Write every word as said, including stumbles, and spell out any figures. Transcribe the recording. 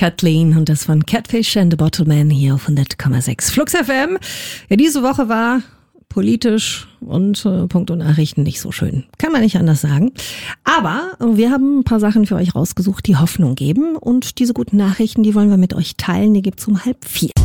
Kathleen und das von Catfish and the Bottleman hier auf hundert Komma sechs Flux F M. Ja, diese Woche war politisch und äh, Punkt und Nachrichten nicht so schön. Kann man nicht anders sagen. Aber wir haben ein paar Sachen für euch rausgesucht, die Hoffnung geben. Und diese guten Nachrichten, die wollen wir mit euch teilen. Die gibt's um halb vier.